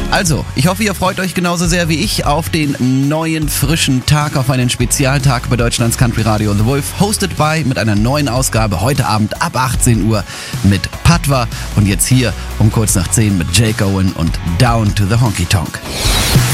Also, ich hoffe, ihr freut euch genauso sehr wie ich auf den neuen, frischen Tag, auf einen Spezialtag bei Deutschlands Country Radio The Wolf, hosted by mit einer neuen Ausgabe heute Abend ab 18 Uhr mit Patwa und jetzt hier um kurz nach 10 mit Jake Owen und Down to the Honky Tonk.